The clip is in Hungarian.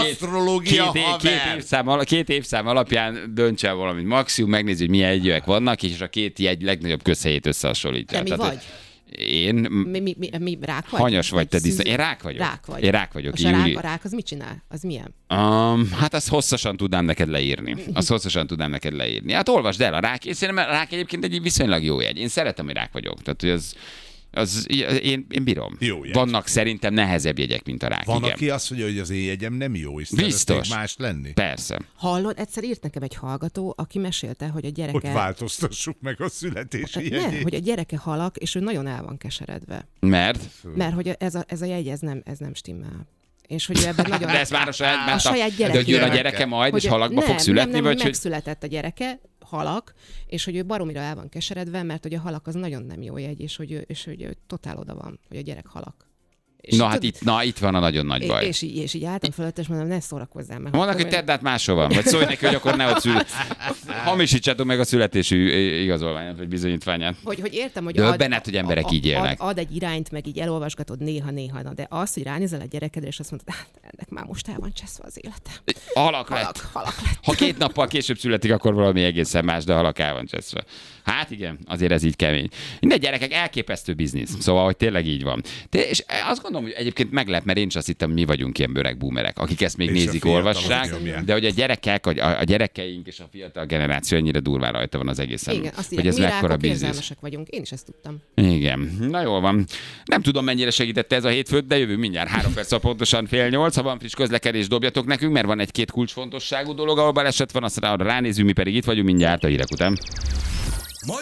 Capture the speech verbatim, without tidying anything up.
asztrológia két, haver. Két évszám, al- két évszám alapján dönts el valamit. Maximum megnézi, hogy milyen egyőek vannak, és a két jegy legnagyobb közhelyét összehasonlítja. De mi Tehát, vagy? Én... Mi, mi, mi, mi rák vagy? Hanyas vagy te, disznó. szűz- Én rák vagyok. Rák vagy. Én rák vagyok. És a rák, Júli. a rák az mit csinál? Az milyen? Um, hát azt hosszasan tudnám neked leírni. Azt hosszasan tudnám neked leírni. Hát olvasd el a rák. Én szerintem a rák egyébként egy viszonylag jó jegy. Én szeretem, hogy rák vagyok. Tehát, hogy az, az én, én bírom. Jó jegy. Vannak szerintem nehezebb jegyek, mint a rák. Van, igen. aki azt mondja, hogy az én jegyem nem jó, és Biztos. szeretnék más lenni. Persze. Hallod, egyszer írt nekem egy hallgató, aki mesélte, hogy a Hogy gyereke... változtassuk meg a születési nem, jegyét. hogy a gyereke halak, és ő nagyon el van keseredve. Mert? Mert hogy ez a, ez a jegy, ez nem, ez nem stimmel. És hogy ő ebben nagyon... De ez már a saját, a már saját De hogy jön a gyerekének. gyereke majd, és Hogy- halakba nem, fog születni? Nem, nem, vagy hogy hogy... megszületett a gyereke, halak, és hogy ő baromira el van keseredve, mert hogy a halak az nagyon nem jó jegy, és hogy ő, és hogy ő totál oda van, hogy a gyerek halak. És Na így hát tud- itt, na itt van a nagyon nagy baj. És, és, és így álltam fölött, és mondom, ne szórakozzál meg. Mondanak, hogy tedd át máshova, vagy szólj neki, hogy akkor ne ott szül. Hamisítsátok meg a születésű igazolványát, vagy bizonyítványát. Hogy, hogy értem, hogy Döbbenet, hogy emberek így élnek. Ad, ad egy irányt, meg így elolvasgatod néha-néha, na, de az, hogy ránézel a gyerekedre, és azt mondod, hát ennek már most el van cseszve az élete. Halak Halak, lett. halak lett. Ha két nappal később születik, akkor valami egészen más, de halak el van cseszve. Hát igen, azért ez így kemény. Minden gyerekek, elképesztő biznisz. Szóval, hogy tényleg így van. De, és azt gondolom, hogy egyébként meglep, mert én is azt hittem, mi vagyunk ilyen öreg boomerek, akik ezt még És a nézik, fiatalok olvassák, nyomják. de hogy a gyerekek, a, a gyerekeink és a fiatal generáció ennyire durván rajta van az egészen. Igen, azt hogy írják, ez mi mekkora rákok biznisz. érzelmesek vagyunk. Én is ezt tudtam. Igen, na jól van. Nem tudom, mennyire segítette ez a hétfőt, de jövő mindjárt három perc, pontosan fél nyolc. Ha van friss közlekedés, dobjatok nekünk, mert van egy-két kulcsfontosságú dolog, ahol baleset van, azt rá, ránézünk, mi pedig itt vagyunk mindjárt a hírek után.